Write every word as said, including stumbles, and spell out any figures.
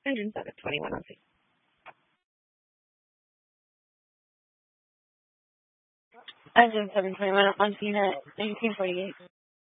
Engine seven twenty-one on scene. Engine seven twenty-one on scene at nineteen forty-eight.